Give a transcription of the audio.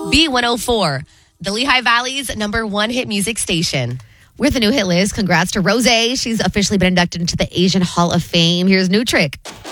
B104, the Lehigh Valley's #1 hit music station. We're the new hit list. Congrats to Rose. She's officially been inducted into the Asian Hall of Fame. Here's New Trick.